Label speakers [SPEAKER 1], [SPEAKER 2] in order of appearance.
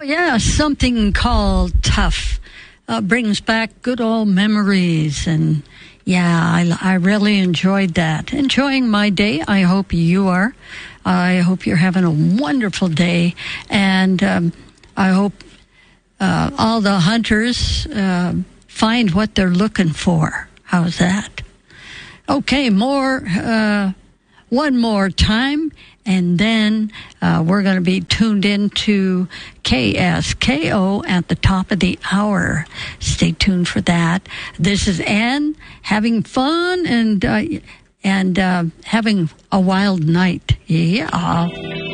[SPEAKER 1] Yeah, something called Tough brings back good old memories. And yeah, I really enjoyed that. Enjoying my day. I hope you are. I hope you're having a wonderful day. And I hope all the hunters find what they're looking for. How's that? Okay, one more time, and then we're going to be tuned into KSKO at the top of the hour. Stay tuned for that. This is Ann having fun and having a wild night. Yeah.